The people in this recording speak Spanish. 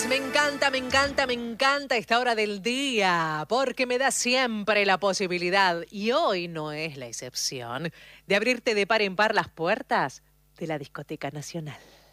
Me encanta esta hora del día, porque me da siempre la posibilidad, y hoy no es la excepción, de abrirte de par en par las puertas de la Discoteca Nacional.